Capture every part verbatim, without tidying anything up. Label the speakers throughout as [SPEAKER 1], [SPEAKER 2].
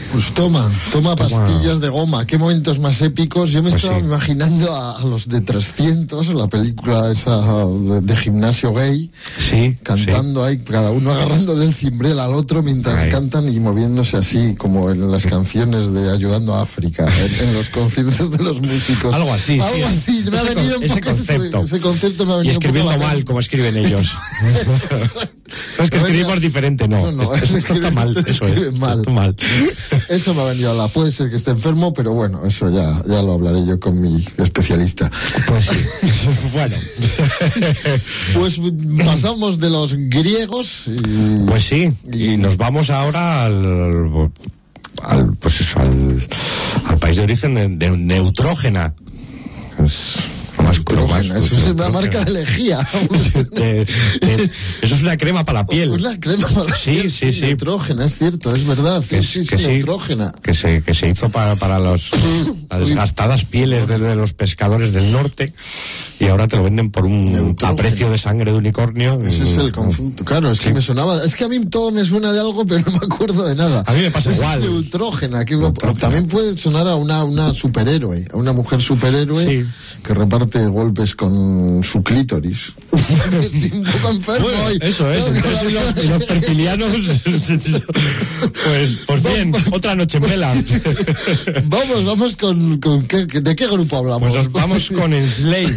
[SPEAKER 1] Pues toma, toma, toma pastillas de goma. Qué momentos más épicos. Yo me pues estaba sí. imaginando a, a los de trescientos, la película esa de, de gimnasio gay,
[SPEAKER 2] sí,
[SPEAKER 1] cantando
[SPEAKER 2] sí.
[SPEAKER 1] ahí, cada uno agarrándole el cimbrel al otro mientras Ay. cantan y moviéndose así, como en las canciones de Ayudando a África, en, en los conciertos de los músicos.
[SPEAKER 2] Algo así,
[SPEAKER 1] Algo
[SPEAKER 2] sí.
[SPEAKER 1] así. Me
[SPEAKER 2] ese,
[SPEAKER 1] ha venido
[SPEAKER 2] con, ese concepto.
[SPEAKER 1] Ese, ese concepto me ha venido
[SPEAKER 2] y escribiendo
[SPEAKER 1] un poco
[SPEAKER 2] mal, como escriben ellos. No es que escribimos diferente, no.
[SPEAKER 1] No, no,
[SPEAKER 2] es, esto está mal, eso es.
[SPEAKER 1] Mal.
[SPEAKER 2] Está mal.
[SPEAKER 1] Eso me ha venido a la. Puede ser que esté enfermo, pero bueno, eso ya, ya lo hablaré yo con mi especialista.
[SPEAKER 2] Pues sí. Bueno.
[SPEAKER 1] Pues pasamos de los griegos. Y,
[SPEAKER 2] pues sí. Y, y nos vamos ahora al. al pues eso, al, al país de origen de, de Neutrógena. Es, más, más,
[SPEAKER 1] eso es una marca de lejía.
[SPEAKER 2] de, de, eso es una crema para la piel.
[SPEAKER 1] Una crema para la
[SPEAKER 2] sí,
[SPEAKER 1] piel.
[SPEAKER 2] Sí, sí, sí.
[SPEAKER 1] Neutrógena, es cierto, es verdad.
[SPEAKER 2] Que,
[SPEAKER 1] sí,
[SPEAKER 2] que
[SPEAKER 1] sí,
[SPEAKER 2] sí,
[SPEAKER 1] neutrógena.
[SPEAKER 2] Que se, que se hizo para, para los, las desgastadas pieles de, de los pescadores del norte y ahora te lo venden por un a precio de sangre de unicornio.
[SPEAKER 1] Ese es el conjunto. Claro, es sí. que me sonaba. Es que a mí todo me suena de algo, pero no me acuerdo de nada.
[SPEAKER 2] A mí me pasa igual.
[SPEAKER 1] Neutrógena. Que neutrógena. También puede sonar a una, una superhéroe, a una mujer superhéroe sí. que reparte golpes con su clítoris. Estoy un poco enfermo
[SPEAKER 2] bueno,
[SPEAKER 1] hoy.
[SPEAKER 2] Eso es. Entonces, y los, y los perfilianos, pues, pues bien, otra noche en vela.
[SPEAKER 1] Vamos, vamos con, con ¿qué, ¿de qué grupo hablamos?
[SPEAKER 2] Pues nos vamos con Enslaved.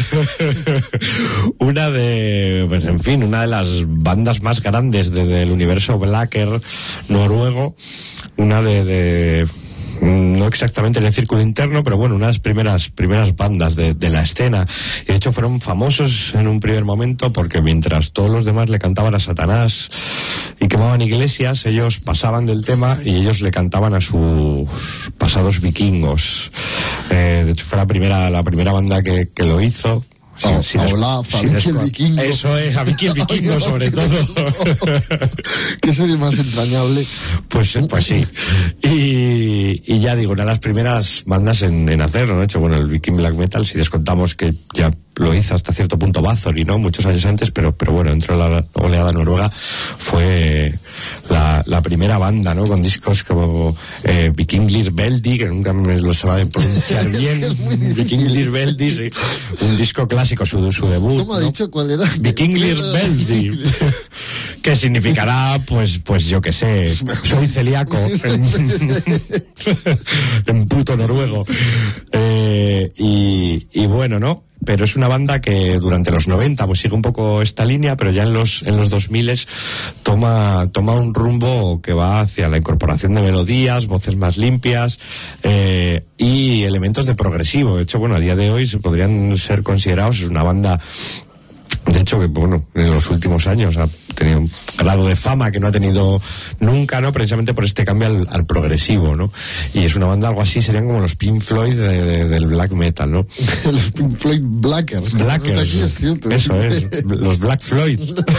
[SPEAKER 2] Una de, pues en fin, una de las bandas más grandes de, del universo blacker noruego, una de, de no exactamente en el círculo interno, pero bueno, una de las primeras primeras bandas de, de la escena. Y de hecho fueron famosos en un primer momento porque mientras todos los demás le cantaban a Satanás y quemaban iglesias, ellos pasaban del tema y ellos le cantaban a sus pasados vikingos. Eh, de hecho fue la primera la primera banda que, que lo hizo.
[SPEAKER 1] Sí, oh, sin Olaf, a Vicky el Vikingo.
[SPEAKER 2] Eso es, a Vicky el Vikingo sobre todo.
[SPEAKER 1] ¿Qué sería más entrañable?
[SPEAKER 2] Pues, pues sí. Y, y ya digo, una de las primeras bandas en, en hacerlo, ¿no? De hecho, bueno, el Viking Black Metal, si descontamos que ya lo hizo hasta cierto punto Bathory, ¿no? Muchos años antes, pero, pero bueno, dentro de la oleada noruega fue la, la primera banda, ¿no? Con discos como eh, Vikinglir Veldi, que nunca me lo sabe pronunciar bien. Vikinglir Veldi, sí. Un disco clásico, su, su debut.
[SPEAKER 1] ¿Cómo ha
[SPEAKER 2] ¿no?
[SPEAKER 1] dicho cuál era?
[SPEAKER 2] Vikinglir Veldi. Que significará, pues, pues yo qué sé, soy celíaco en, en puto noruego. Eh, y, y bueno, ¿no? Pero es una banda que durante los noventa pues sigue un poco esta línea, pero ya en los en los dos mil toma toma un rumbo que va hacia la incorporación de melodías, voces más limpias eh, y elementos de progresivo. De hecho, bueno, a día de hoy se podrían ser considerados, es una banda, de hecho, que bueno, en los últimos años ha tenido un grado de fama que no ha tenido nunca, ¿no? Precisamente por este cambio al, al progresivo, ¿no? Y es una banda algo así, serían como los Pink Floyd de, de, del black metal, ¿no?
[SPEAKER 1] Los Pink Floyd Blackers.
[SPEAKER 2] Blackers.
[SPEAKER 1] Aquí es cierto.
[SPEAKER 2] Eso es, los Black Floyd.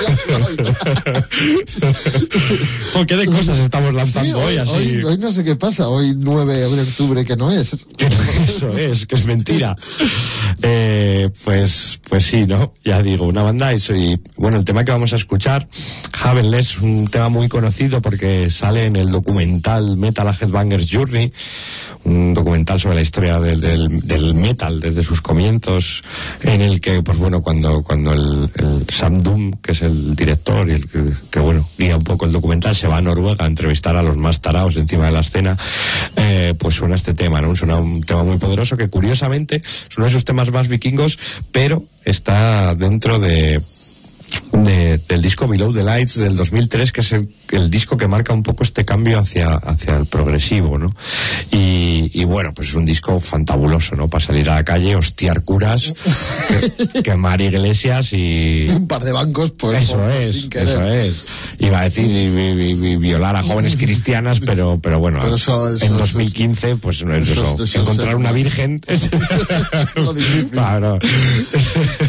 [SPEAKER 2] oh, ¿qué de cosas estamos lanzando sí, hoy, hoy así?
[SPEAKER 1] Hoy, hoy no sé qué pasa, hoy nueve de octubre que no es.
[SPEAKER 2] Eso es, que es mentira. Eh, pues, pues sí, ¿no? Ya digo, una banda, eso, y bueno, el tema que vamos a escuchar, Havenless, es un tema muy conocido porque sale en el documental Metal a Headbanger's Journey, un documental sobre la historia del, del, del metal desde sus comienzos, en el que, pues bueno, cuando, cuando el, el Sam Doom, que es el director y el que, que, bueno, guía un poco el documental, se va a Noruega a entrevistar a los más taraos encima de la escena, eh, pues suena este tema, ¿no? Suena un tema muy poderoso que curiosamente es uno de sus temas más vikingos, pero está dentro de De, del disco Below the Lights del dos mil tres, que es el, el disco que marca un poco este cambio hacia, hacia el progresivo, ¿no? Y, y bueno, pues es un disco fantabuloso, ¿no? Para salir a la calle, hostiar curas, que, quemar iglesias y...
[SPEAKER 1] un par de bancos, pues...
[SPEAKER 2] Eso
[SPEAKER 1] por,
[SPEAKER 2] es,
[SPEAKER 1] sin querer.
[SPEAKER 2] eso es. Iba a decir y, y, y violar a jóvenes cristianas, pero, pero bueno,
[SPEAKER 1] pero eso, eso,
[SPEAKER 2] en dos mil quince, eso, pues no es eso. eso, eso encontrar eso, una virgen es...
[SPEAKER 1] lo difícil.
[SPEAKER 2] Claro.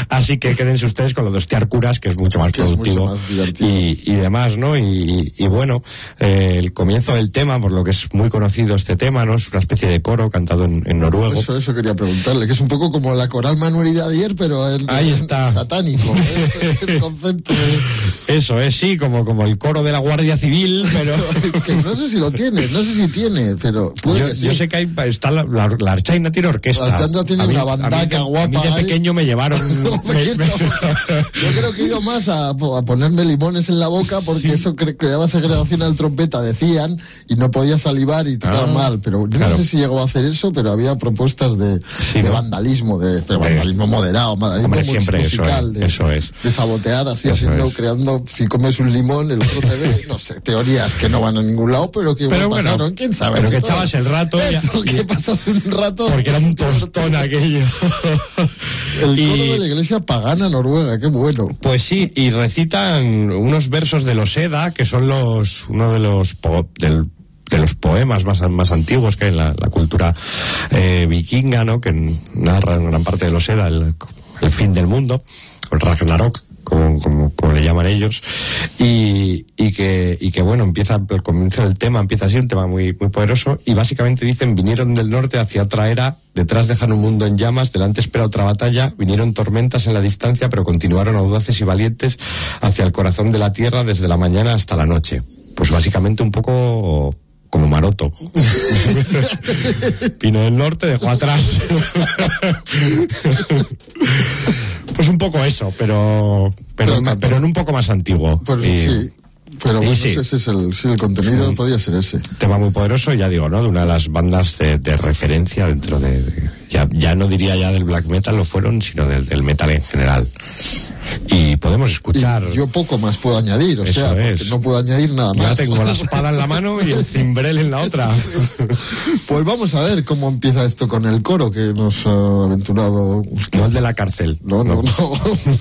[SPEAKER 2] Así que quédense ustedes con lo de hostiar curas, que es mucho más
[SPEAKER 1] que
[SPEAKER 2] productivo
[SPEAKER 1] es mucho más
[SPEAKER 2] y, y demás, ¿no? Y, y bueno, eh, el comienzo del tema, por lo que es muy conocido este tema, ¿no? Es una especie de coro cantado en, en noruego.
[SPEAKER 1] Eso, eso quería preguntarle, que es un poco como la coral manualidad de ayer, pero el,
[SPEAKER 2] ahí está.
[SPEAKER 1] Satánico, ¿eh? El concepto de...
[SPEAKER 2] Eso es, sí, como, como el coro de la Guardia Civil, pero...
[SPEAKER 1] que no sé si lo tiene, no sé si tiene, pero puede
[SPEAKER 2] yo,
[SPEAKER 1] que sí.
[SPEAKER 2] Yo sé que hay, está la, la, la Archaina tiene orquesta.
[SPEAKER 1] La Archaina tiene
[SPEAKER 2] a mí,
[SPEAKER 1] una bandaca
[SPEAKER 2] a mí,
[SPEAKER 1] guapa.
[SPEAKER 2] A mí de
[SPEAKER 1] ahí.
[SPEAKER 2] pequeño me llevaron... me,
[SPEAKER 1] Yo creo que he ido más a, a ponerme limones en la boca, porque sí. Eso cre creaba segregación al trompeta, decían, y no podía salivar y tocaba ah, mal, pero yo claro. No sé si llegó a hacer eso, pero había propuestas de, sí, de ¿no? vandalismo, de, de vandalismo de, moderado, vandalismo
[SPEAKER 2] hombre, siempre
[SPEAKER 1] musical,
[SPEAKER 2] eso es, eso
[SPEAKER 1] de,
[SPEAKER 2] es.
[SPEAKER 1] de sabotear, así
[SPEAKER 2] eso
[SPEAKER 1] haciendo,
[SPEAKER 2] es.
[SPEAKER 1] creando, si comes un limón, el otro te ve, no sé, teorías que no van a ningún lado, pero que
[SPEAKER 2] pero
[SPEAKER 1] bueno, pasaron, quién sabe.
[SPEAKER 2] Pero que echabas el rato.
[SPEAKER 1] Eso,
[SPEAKER 2] ya,
[SPEAKER 1] que pasas un rato.
[SPEAKER 2] Porque era un tostón aquello.
[SPEAKER 1] El
[SPEAKER 2] y,
[SPEAKER 1] coro de la iglesia pagana noruega, qué bueno.
[SPEAKER 2] Pues sí, y recitan unos versos de los Edda, que son los uno de los po del de los poemas más, más antiguos que hay en la, la cultura eh, vikinga, ¿no? Que narran gran parte de los Edda el, el fin del mundo, el Ragnarok, como, como, como le llaman ellos, y, y que, y que bueno, empieza, el comienzo del tema empieza así, un tema muy, muy poderoso, y básicamente dicen: vinieron del norte hacia otra era, detrás dejan un mundo en llamas, delante espera otra batalla, vinieron tormentas en la distancia, pero continuaron audaces y valientes hacia el corazón de la tierra desde la mañana hasta la noche. Pues básicamente un poco como Maroto. Vino del norte, dejó atrás. Pues un poco eso, pero pero, pero, pero en un poco más antiguo.
[SPEAKER 1] Pues
[SPEAKER 2] y,
[SPEAKER 1] sí. Pero bueno,
[SPEAKER 2] sí.
[SPEAKER 1] ese es el, sí, el contenido, sí. Podría ser ese.
[SPEAKER 2] Tema muy poderoso, ya digo, ¿no? De una de las bandas de, de referencia dentro de... de ya, ya no diría ya del black metal, lo fueron, sino del, del metal en general. Y podemos escuchar...
[SPEAKER 1] Y yo poco más puedo añadir, o
[SPEAKER 2] Eso
[SPEAKER 1] sea, porque
[SPEAKER 2] es.
[SPEAKER 1] no puedo añadir nada más.
[SPEAKER 2] Ya tengo la espada en la mano y el cimbrel en la otra.
[SPEAKER 1] Pues vamos a ver cómo empieza esto con el coro que nos ha aventurado usted.
[SPEAKER 2] No el de la cárcel.
[SPEAKER 1] No, no, no. no.